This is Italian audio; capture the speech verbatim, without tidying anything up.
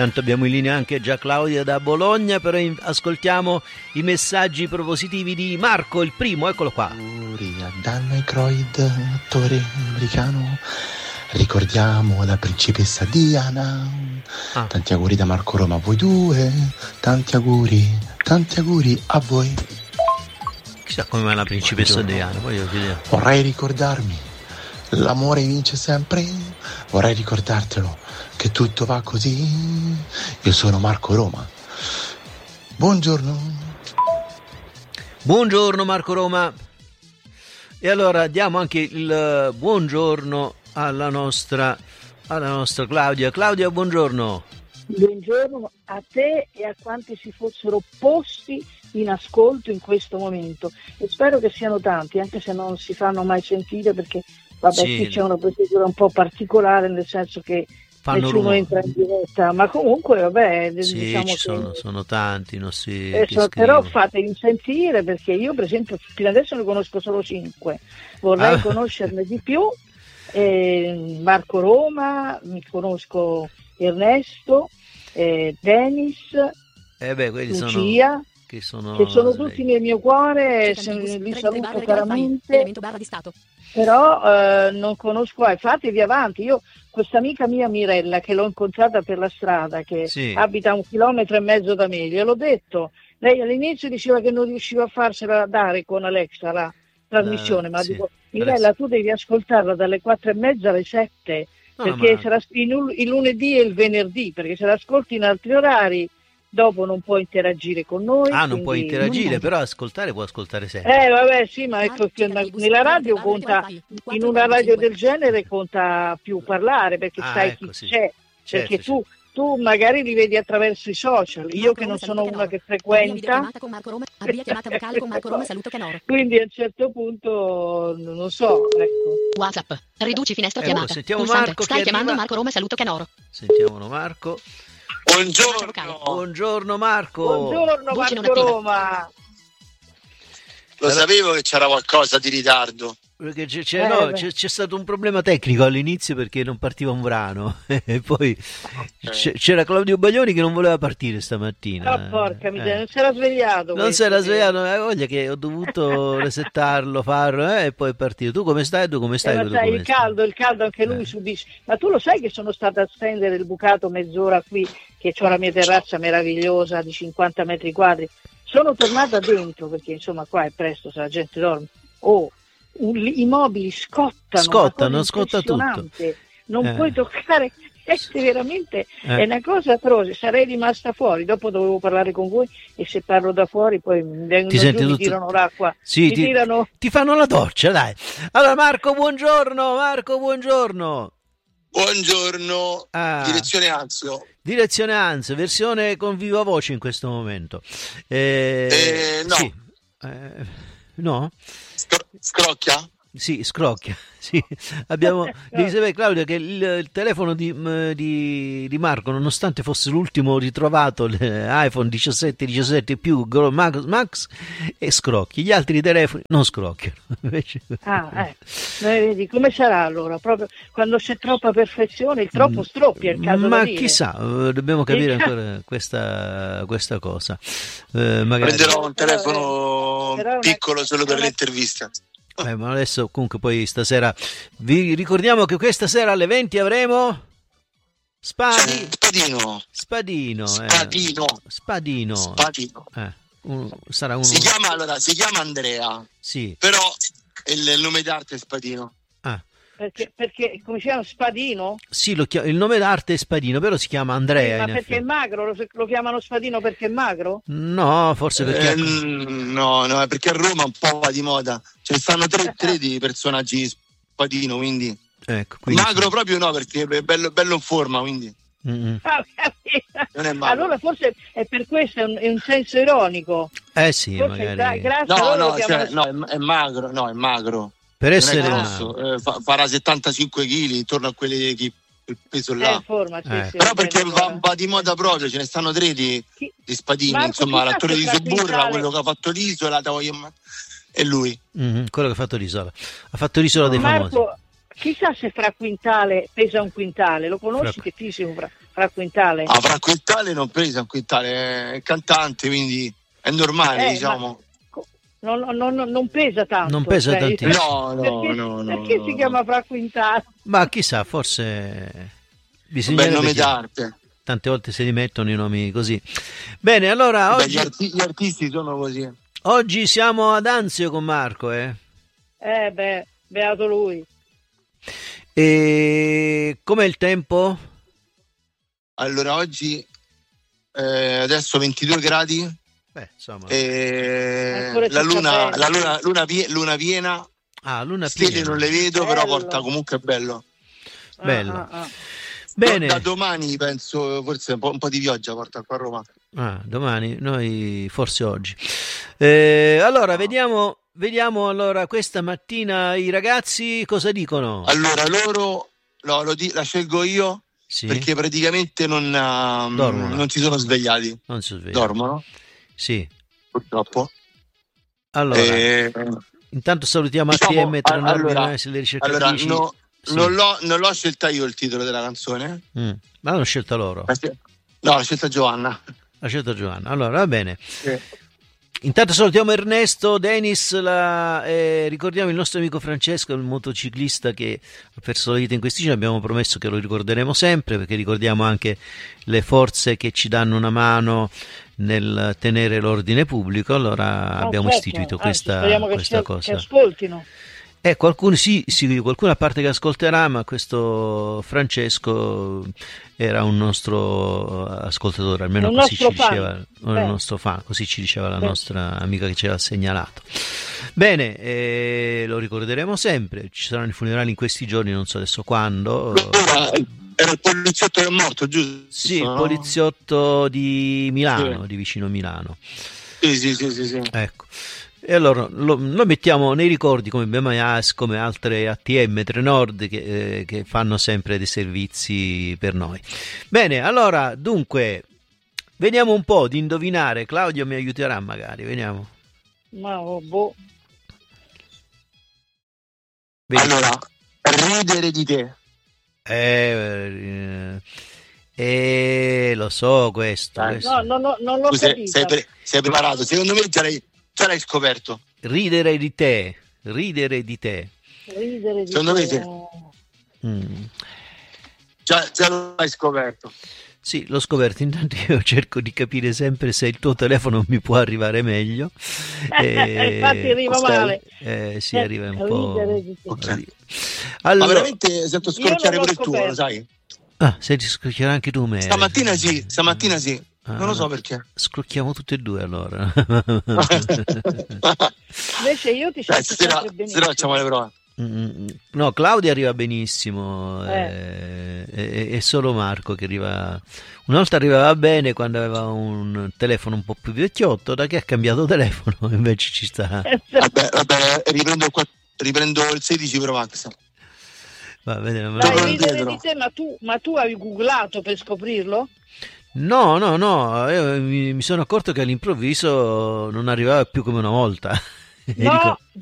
Tanto abbiamo in linea anche già Claudia da Bologna, però in- ascoltiamo i messaggi propositivi di Marco, il primo, eccolo qua. Auguri a Dan Aykroyd, attore americano. Ricordiamo la principessa Diana. Ah. Tanti auguri da Marco Roma a voi due. Tanti auguri, tanti auguri a voi. Chissà come va la principessa Diana, voglio vedere. Vorrei ricordarmi, l'amore vince sempre. Vorrei ricordartelo, che tutto va così. Io sono Marco Roma. Buongiorno. Buongiorno Marco Roma. E allora diamo anche il buongiorno alla nostra, alla nostra Claudia. Claudia, buongiorno. Buongiorno a te e a quanti si fossero posti in ascolto in questo momento, e spero che siano tanti, anche se non si fanno mai sentire, perché vabbè, Sì. qui c'è una procedura un po' particolare, nel senso che Fanno nessuno rumore. entra in diretta, ma comunque vabbè, Sì, diciamo ci che sono, sono tanti i nostri eh, che so- però scrivono. fatevi sentire, perché io per esempio fino adesso ne conosco solo cinque, vorrei Ah. conoscerne di più. eh, Marco Roma, mi conosco Ernesto, eh, Dennis, Eh beh, quelli sono Lucia, che sono, che sono svegli. tutti nel mio cuore, se- li saluto caramente, però eh, non conosco, eh, fatevi avanti. Io questa amica mia Mirella, che l'ho incontrata per la strada, che Sì. abita a un chilometro e mezzo da me, gliel'ho detto, lei all'inizio diceva che non riusciva a farsela dare con Alexa la trasmissione, La- ma sì, dico, Mirella, tu devi ascoltarla dalle quattro e mezza alle sette, No, perché ma- se la- il, lu- il lunedì e il venerdì, perché se l'ascolti in altri orari dopo non puoi interagire con noi. Ah, non puoi quindi- interagire, però ascoltare può ascoltare sempre. Eh vabbè sì, ma ecco che ma nella radio conta, in una radio del genere conta più parlare, perché Ah, sai ecco, chi sì. c'è, Certo, perché tu, tu magari li vedi attraverso i social, io che non sono una che frequenta, quindi a un certo punto non so, ecco. WhatsApp. Riduci finestra Ecco, chiamata. sentiamo Pulsante. Marco Stai che chiamando arriva. Marco Roma, saluto Canoro. Sentiamolo Marco. Buongiorno. Buongiorno Marco. Buongiorno Voce non Marco attiva. Roma. Lo sapevo che c'era qualcosa di ritardo. Perché c'è, c'è- Eh, no, beh. c'è, c'è stato un problema tecnico all'inizio perché non partiva un brano e poi c'è- c'era Claudio Baglioni che non voleva partire stamattina. Ah, porca miseria, Eh. non si era svegliato. Non questo, si era che- svegliato, eh, voglia che ho dovuto resettarlo, farlo eh, e poi è partito. Tu come stai? Tu come stai? Eh, ma Tu sai, come il stai? caldo, il caldo anche lui Eh. subisce. Ma tu lo sai che sono stata a stendere il bucato mezz'ora qui, che ho la mia terrazza meravigliosa di cinquanta metri quadri. Sono tornata dentro perché insomma qua è presto, se la gente dorme. Oh, un- i mobili scottano. Scottano, una cosa scotta tutto. impressionante. Non Eh. puoi toccare. È veramente Eh. è una cosa atroce. Sarei rimasta fuori. Dopo dovevo parlare con voi, e se parlo da fuori poi mi vengono Ti giù, senti mi tutto- tirano l'acqua. Sì, mi ti, tirano. ti fanno la doccia, dai. Allora Marco, buongiorno, Marco, buongiorno. Buongiorno. Ah. Direzione Anzio. Direzione Anz, versione con viva voce in questo momento. Eh, Eh, no. Sì. Eh, no? Scro- scrocchia? Sì, scrocchia. Sì. Abbiamo, devi sapere Claudia che il, il telefono di, m- di, di Marco, nonostante fosse l'ultimo ritrovato, l'iPhone diciassette diciassette più Go- Max, Max e scrocchi, gli altri telefoni non scrocchiano. Invece- Ah, eh. Eh, vedi, come sarà allora? Proprio quando c'è troppa perfezione, il troppo stroppia, è il caso Ma da dire. chissà, eh, dobbiamo capire Il ca- ancora questa, questa cosa. Eh, magari... Prenderò un Però, telefono eh, però è una- piccolo solo per è una- le interviste. Eh, ma adesso comunque poi stasera vi ricordiamo che questa sera alle venti avremo Spadi, Spadino. Spadino, eh. Spadino. Spadino, Spadino. eh, un- sarà uno, Si chiama, allora, si chiama Andrea, sì, però il, il nome d'arte è Spadino. ah, Perché, perché come si chiama? Spadino? sì, lo chia- il nome d'arte è Spadino, però si chiama Andrea. Ma in perché è effetti. magro? Lo, lo chiamano Spadino perché è magro? No, forse perché Eh, no, no, è perché a Roma un po' va di moda. Ce ne stanno tre, tre di personaggi Spadino, quindi... ecco, quindi Magro sì. proprio no, perché è bello, bello in forma, quindi... Mm-mm. Ah, ho capito. Non è magro. Allora forse è per questo, è un, è un senso ironico. Eh sì, Forse gra- magari grazie a No, loro no, lo chiamano cioè, no, è, è magro, no, è magro. per Non è essere grosso, eh, fa- farà settantacinque chili, intorno a quelli che il peso Eh, là. in forma, sì, Eh. sì, Però va perché bene, va, allora. va di moda proprio, ce ne stanno tre di, Chi- di Spadini, Marco, insomma, chi fa l'attore di questa Suburra, quintale? quello che ha fatto l'isola, da voglio- è lui. Mhm, quello che ha fatto l'isola, ha fatto l'isola dei famosi. Marco, Chissà se Fra Quintale pesa un quintale, lo conosci Fra- che fisico Fra, Fra Quintale? Ah, Fra Quintale non pesa un quintale, è cantante, quindi è normale, Eh, diciamo. ma non, non- non- non pesa tanto. Non pesa cioè, tantissimo. No, no, perché, no, no, perché no, si no. chiama Fra Quintale? Ma chissà, forse Un bisognerebbe bel nome chiedere. d'arte. Tante volte si rimettono i nomi così. Bene, allora Beh, oggi, gli, arti- gli artisti sono così. oggi siamo ad Anzio con Marco, eh? Eh beh, beato lui. E com'è il tempo? Allora, oggi eh, adesso ventidue gradi Beh, insomma. e Ancora la ci luna, sta bene. la luna, luna, pie- luna piena, Ah, luna stelle piena. non le vedo, però Bello. porta comunque bello. Ah, Bello. ah, ah. Bene. Da domani penso forse un po', un po' di pioggia porta qua a Roma. Ah, domani, noi forse oggi. Eh, allora, vediamo, vediamo allora questa mattina i ragazzi cosa dicono. Allora loro no, lo di- la scelgo io Sì, perché praticamente non, um, Dormono. non si sono svegliati, non si sveglia. dormono Sì. purtroppo. Allora, E, intanto salutiamo diciamo, A T M tre a- Nord allora- Milano, le allora ricercatrici. no, Sì. non, l'ho, non l'ho scelta io il titolo della canzone, Mm, ma l'hanno scelta loro. no, l'ha scelta Giovanna. L'ha scelta Giovanna. Allora, va bene. Intanto salutiamo Ernesto, Denis, la- eh, ricordiamo il nostro amico Francesco, il motociclista che ha perso la vita in questi giorni, abbiamo promesso che lo ricorderemo sempre perché ricordiamo anche le forze che ci danno una mano nel tenere l'ordine pubblico, allora No, abbiamo certo, istituito anzi, questa, speriamo che questa sia- cosa. che ascoltino. Eh, qualcuno sì, sì, qualcuno a parte che ascolterà, ma questo Francesco era un nostro ascoltatore, almeno Un così ci nostro fan. diceva, un Beh. nostro fan, così ci diceva la Beh. nostra amica che ce l'ha segnalato. Bene, eh, lo ricorderemo sempre, ci saranno i funerali in questi giorni, non so adesso quando. Era, era il poliziotto che è morto, giusto? Sì, il No? poliziotto di Milano, Sì. di vicino Milano. Sì, sì, sì, sì, sì. Ecco. E allora lo, lo mettiamo nei ricordi come B M I, come altre A T M, Trenord che, eh, che fanno sempre dei servizi per noi. Bene, allora dunque vediamo un po' di indovinare. Claudio mi aiuterà magari, vediamo. Ma oh, boh. Vedi- Allora, ridere di te. Eh, eh, eh, lo so questo. Dai. questo. No, no, no, non l'ho Tu sei, capita. sei pre- sei preparato? Secondo me già l'hai, già l'hai scoperto. Ridere di te, ridere di te. Ridere di Secondo me te. sì. Mm. Già, già l'hai scoperto. Sì, l'ho scoperto, intanto io cerco di capire sempre se il tuo telefono mi può arrivare meglio. Eh, Infatti arriva ok. male. eh, sì, arriva un po'. Ridere di te. Ok. Ri- Ma Allora, veramente sento Io non scrocchiare l'ho pure il tuo, scoperto. lo sai? ah, senti, scrocchiare anche tu me. Stamattina sì, stamattina sì. Ah, Non lo so perché. Scrocchiamo tutte e due allora. Invece io ti Dai, sento stasera, sempre stasera facciamo le benissimo. prove. Mm, No, Claudia arriva benissimo, Eh. eh, è, è solo Marco che arriva. Una volta arrivava bene quando aveva un telefono un po' più vecchiotto, da che ha cambiato telefono invece ci sta. Vabbè, vabbè, riprendo il, quatt- riprendo il sedici Pro Max. Va bene, me lo- Dai, Torno ridere indietro. di te, ma tu, ma tu hai googlato per scoprirlo? No, no, no, io mi, mi sono accorto che all'improvviso non arrivava più come una volta. E No, dico,